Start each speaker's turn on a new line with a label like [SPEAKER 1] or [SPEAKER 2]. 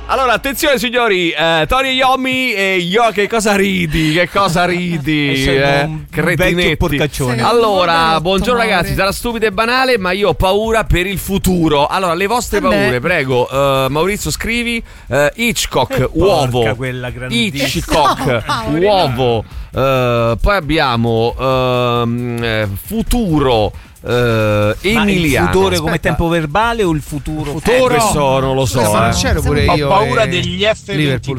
[SPEAKER 1] Allora, attenzione signori, Tony Iommi e io, che cosa ridi? Cretinetti. Allora, buongiorno ragazzi, sarà stupido e banale, ma io ho paura per il futuro. Allora, le vostre paure, prego, Maurizio scrivi, Hitchcock, uovo. Hitchcock, uovo. Poi abbiamo futuro. Emiliano.
[SPEAKER 2] Il futuro come tempo verbale o il futuro?
[SPEAKER 1] Questo non lo so.
[SPEAKER 3] Ma non c'ero pure io.
[SPEAKER 4] Ho paura degli F-22.